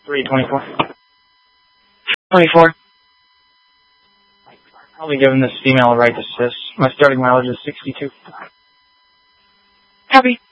324. 24. Probably giving this female a right to assist. My starting mileage is 62. Copy.